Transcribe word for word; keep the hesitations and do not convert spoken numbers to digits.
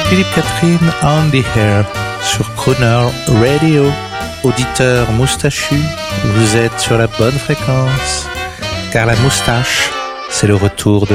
Philippe Catherine on the air sur Crooner Radio. Auditeur moustachu, vous êtes sur la bonne fréquence, car la moustache, c'est le retour de